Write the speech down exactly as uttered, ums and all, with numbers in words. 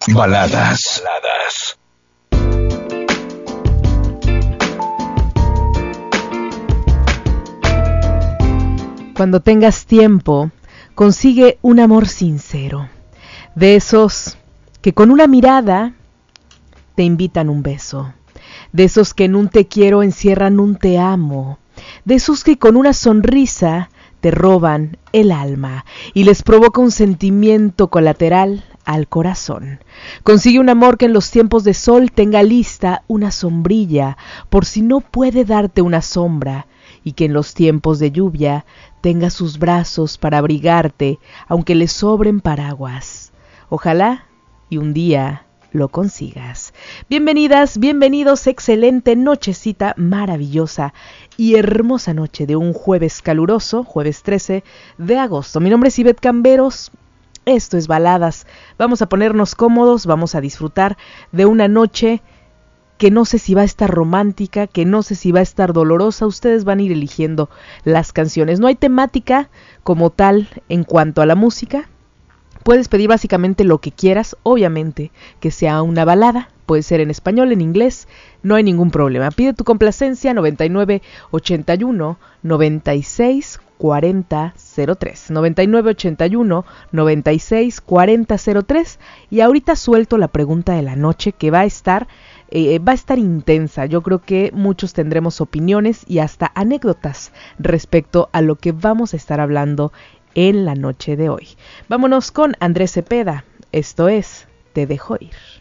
Baladas. Baladas. Cuando tengas tiempo, consigue un amor sincero, de esos que con una mirada te invitan un beso, de esos que en un te quiero encierran un te amo, de esos que con una sonrisa te roban el alma y les provoca un sentimiento colateral al corazón. Consigue un amor que en los tiempos de sol tenga lista una sombrilla, por si no puede darte una sombra, y que en los tiempos de lluvia tenga sus brazos para abrigarte, aunque le sobren paraguas. Ojalá y un día lo consigas. Bienvenidas, bienvenidos, excelente nochecita maravillosa y hermosa noche de un jueves caluroso, jueves trece de agosto. Mi nombre es Ivette Camberos, esto es Baladas. Vamos a ponernos cómodos, vamos a disfrutar de una noche que no sé si va a estar romántica, que no sé si va a estar dolorosa. Ustedes van a ir eligiendo las canciones. No hay temática como tal en cuanto a la música. Puedes pedir básicamente lo que quieras, obviamente que sea una balada, puede ser en español, en inglés, no hay ningún problema. Pide tu complacencia noventa y nueve ochenta y uno noventa y seis cuarenta cero tres, noventa y nueve ochenta y uno noventa y seis cuarenta cero tres, y ahorita suelto la pregunta de la noche que va a estar eh, va a estar intensa. Yo creo que muchos tendremos opiniones y hasta anécdotas respecto a lo que vamos a estar hablando en la noche de hoy. Vámonos con Andrés Cepeda, esto es Te dejo ir.